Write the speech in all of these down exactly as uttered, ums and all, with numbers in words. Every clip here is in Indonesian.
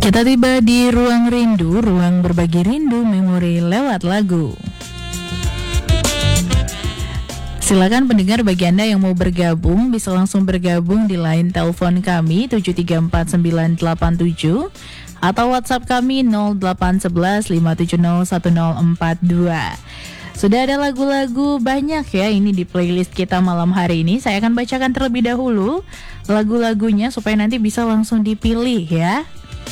Kita tiba di ruang rindu, ruang berbagi rindu memori lewat lagu. Silakan pendengar, bagi Anda yang mau bergabung bisa langsung bergabung di line telepon kami tujuh tiga empat sembilan delapan tujuh atau WhatsApp kami nol delapan satu satu lima tujuh nol satu nol empat dua. Sudah ada lagu-lagu banyak ya ini di playlist kita malam hari ini. Saya akan bacakan terlebih dahulu lagu-lagunya supaya nanti bisa langsung dipilih ya.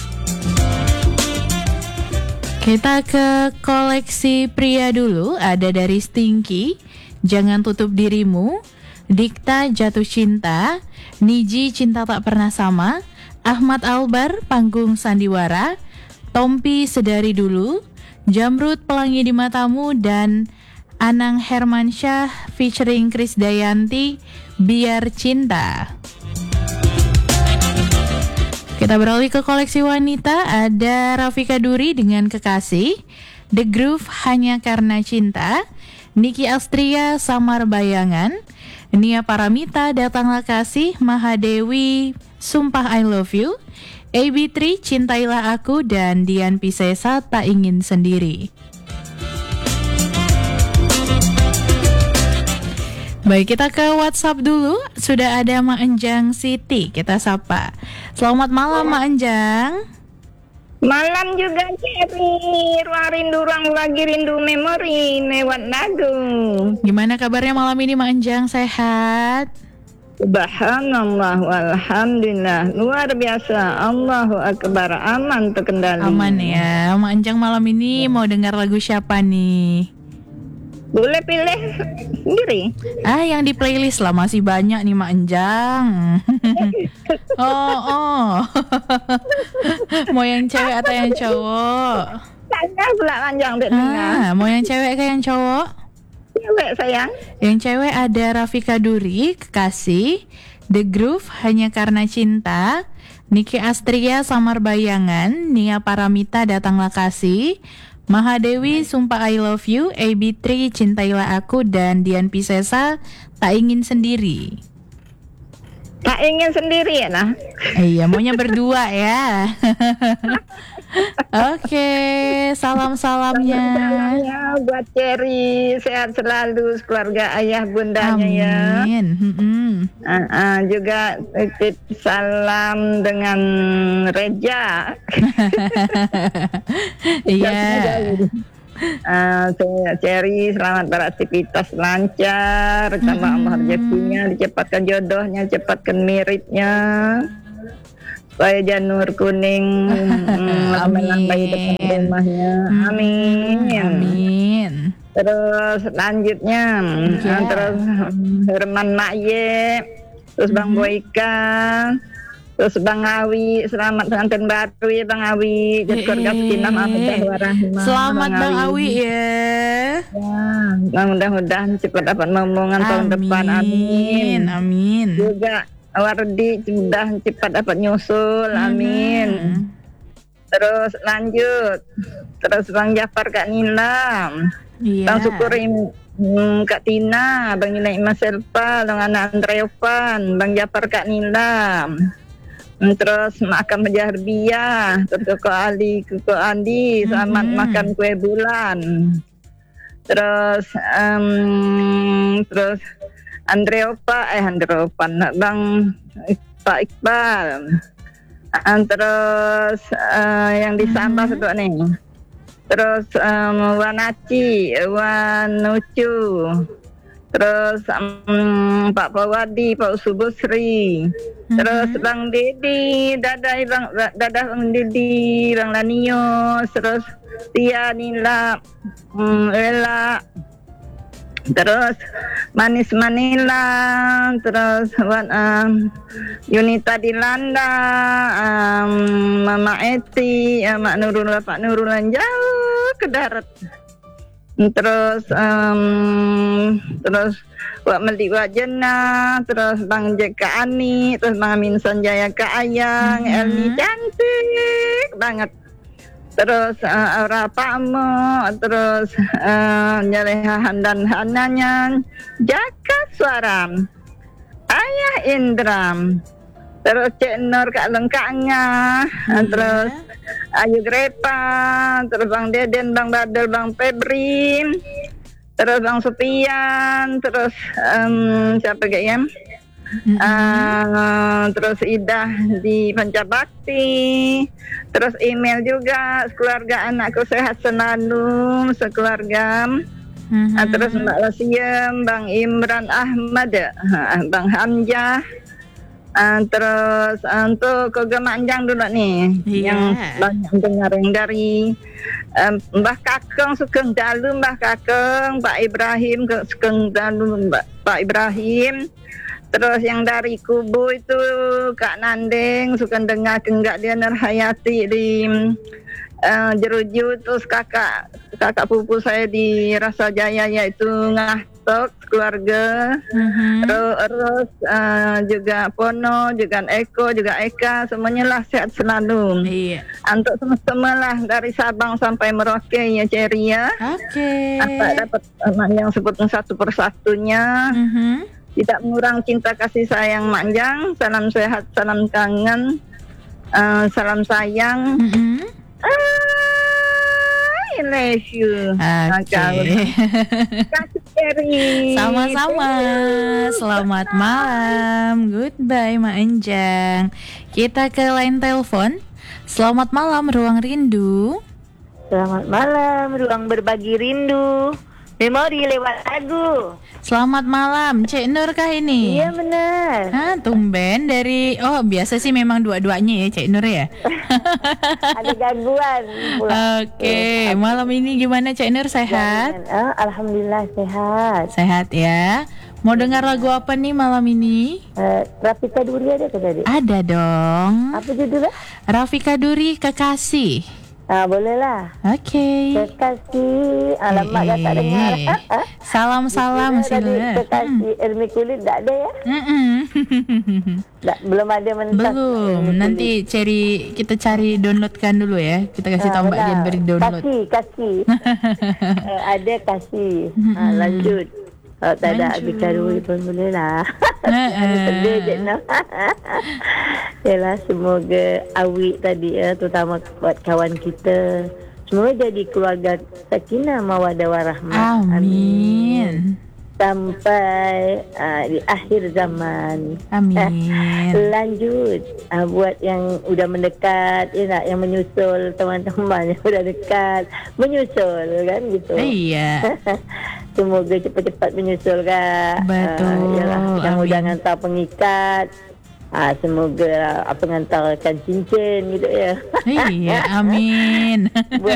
Kita ke koleksi pria dulu. Ada dari Stinky, Jangan Tutup Dirimu, Dikta Jatuh Cinta, Niji Cinta Tak Pernah Sama, Ahmad Albar Panggung Sandiwara, Tompi Sedari Dulu, Jamrud Pelangi di Matamu, dan Anang Hermansyah featuring Krisdayanti Biar Cinta. Kita beralih ke koleksi wanita. Ada Rafika Duri dengan Kekasih, The Groove Hanya Karena Cinta, Niki Astria Samar Bayangan, Nia Paramita Datanglah Kasih, Mahadewi Sumpah I Love You, A B tiga Cintailah Aku, dan Dian Piscesa Tak Ingin Sendiri. Baik, kita ke WhatsApp dulu. Sudah ada Mak Enjang Siti, kita sapa. Selamat malam Mak Enjang. Malam juga Cherry, ruang rindu, ruang lagi rindu memori lewat lagu. Gimana kabarnya malam ini Mak Enjang, sehat? Subhanallah walhamdulillah, luar biasa, Allahu Akbar, aman terkendali. Aman ya. Mak Enjang malam ini mau dengar lagu siapa nih? Boleh pilih sendiri. Ah, yang di playlist lah, masih banyak nih Mak Enjang. Oh, oh. Mau yang cewek atau yang cowok? Tanya pula panjang dek. Ah, mau yang cewek kayak yang cowok? Cewek sayang. Yang cewek ada Rafika Duri, Kekasih, The Groove Hanya Karena Cinta, Niki Astria Samar Bayangan, Nia Paramita Datanglah Kasih, Mahadewi Sumpah I Love You, A B tiga Cintailah Aku, dan Dian Piscesa Tak Ingin Sendiri. Tak ingin sendiri ya nah. Eh, iya, maunya berdua ya. Oke, salam-salamnya. Salamnya buat Cherry, sehat selalu keluarga ayah bundanya. Amin. Ya. Mm-mm. Uh, uh, juga titip salam dengan Reja. Iya. Uh, Cherry, selamat beraktivitas lancar, tambah Allah rezekinya, dicepatkan jodohnya, cepatkan meritnya, supaya janur kuning menambahi depan rumahnya. Amin. Amin. Terus selanjutnya, Ya. uh, terus Herman Makye, terus Bang Boyka, terus Bang Awi, selamat pengantin baru ya Bang Awi. Jadi keluarga Sakinah Mawaddah Warahmah. Selamat Bang Awi ya. Ya, mudah-mudahan cepat dapat momongan tahun depan. Amin. Amin. Juga Wardi sudah cepat dapat nyusul. Amin. Hmm. Terus lanjut. Terus Bang Jafar Kak Nila. Iya. Bang Syukuri Hmm, Kak Tina, Bang Nila Ima Selpa, Bang Ana Andreovan, Bang Jafar Kak Nila, hmm, terus makan Mejarbiah, terus Koko Ali, Koko Andi, selamat Mm-hmm. makan kue bulan, terus um, terus Andreovan, eh Andreovan, Bang Pak Iqbal, uh, terus uh, yang di Sambas Mm-hmm. itu nih. Terus um, Wanaci, Wanucu, terus um, Pak Pawadi, Pak Subusri, mm-hmm. terus Bang Didi, Dadah Bang Dadah Bang Didi, Bang Lanio, terus Tia Nila, um, Ella, terus Manis Manila, terus um, Yunita Dilanda, um, Mama Eti, uh, Mak Nurul, Pak Nurulan jauh ke darat. Terus um, terus Wak Melik Wajena, terus Bang Jeka Ani, terus Bang Amin Sanjaya Kak Ayang, mm-hmm. Elmi cantik banget. Terus uh, Aura Pakmo, terus uh, Nyaleha dan Hananya, Jaka Suara, Ayah Indra, Terus Cik Nur Kak Lengkaknya, Iya. terus Ayu Grepa, terus Bang Deden, Bang Badel, Bang Febri, terus Bang Sopian, terus em, siapa lagi ya? Mm-mm. Eh, terus Ida di Pancabakti, terus email juga keluarga anakku sehat selalu sekeluarga. Mhm. Ah, terus Mbak Lasiem, Bang Imran Ahmad, ah, Bang Hamzah. Ah, terus ah, untuk keluarga Manjang dulu nih, Iya. yang banyak dengar yang dari em, Mbah Kakeng Sugeng Dalu, Mbah Kakeng, Pak Ibrahim ke Sugeng Dalu, Mbak Pak Ibrahim. Terus yang dari Kubu itu Kak Nandeng, Sugeng Dengar Genggak dia Nurhayati di eh, Jeruju, terus kakak kakak pupu saya di Rasa Jaya yaitu Ngahtok keluarga. Mhm. Terus, terus eh, juga Pono, juga Eko, juga Eka, semuanya lah sehat selalu. Iya. Untuk semua lah dari Sabang sampai Merauke ya Ceria. Oke. Apa dapat anak yang sebut satu persatunya. Mhm. Tidak mengurang cinta kasih sayang Manjang. Salam sehat, salam kangen, eh, salam sayang. Mhm. I love you. Oke. Kasih Eri. Sama-sama. Selamat malam. Goodbye, Mak Enjang. Kita ke line telepon. Selamat malam, Ruang Rindu. Selamat malam, ruang berbagi rindu. Memori lewat lagu. Selamat malam, Cik Nur kah ini? Iya benar. Hah, tumben dari oh biasa sih memang dua-duanya ya Cik Nur ya. Ada gangguan pula. Oke, malam ini gimana Cik Nur, sehat? Ah, Alhamdulillah sehat. Sehat ya. Mau dengar lagu apa nih malam ini? Uh, Rafika Duri ada ke tadi? Ada dong. Apa judulnya? Rafika Duri, Kekasih. Ah, boleh lah. Oke. Kekasih. Alamak dah tak dengar. Eh, Salam-salam Tadi sila. Kekasih Elmi Kulit tak ada ya? Mm-mm. Tak, belum ada mentas. Belum. Elmi Nanti cari kita cari downloadkan dulu ya. Kita kasih tahu Mbak Dian beri download. Kasih, kasih. uh, ada kasih. Ah, lanjut. Kalau tak ada Lanjut. Abika Duri pun boleh lah. Ha-ha. Sedih je nak. Yalah, semoga awik tadi ya, terutama buat kawan kita. Semoga jadi keluarga sakinah mawaddah warahmah. Amin. Sampai uh, di akhir zaman. Amin. Lanjut uh, buat yang udah mendekat, ya nak, yang menyusul teman-teman yang udah dekat, menyusul kan gitu. Iya. Semoga cepat-cepat menyusul Kak. Betul, Uh, yalah, yang amin. udah hantar pengikat. Ah, semoga apa hantarkan cincin gitu ya. Iya, amin. Buat